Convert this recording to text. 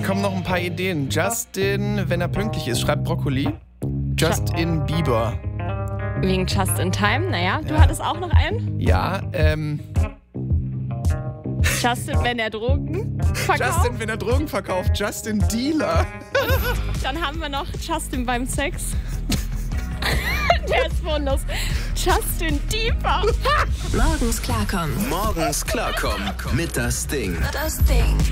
kommen noch ein paar Ideen. Justin, wenn er pünktlich ist, schreibt Brokkoli. Justin Bieber. Wegen Just in Time, naja. Du hattest auch noch einen? Ja, Justin, wenn er Drogen verkauft. Justin, wenn er Drogen verkauft. Justin Dealer. Dann haben wir noch Justin beim Sex. Der ist wunderlos. Justin Deeper. Morgens klarkommen. Morgens klarkommen mit Das Ding. Das Ding.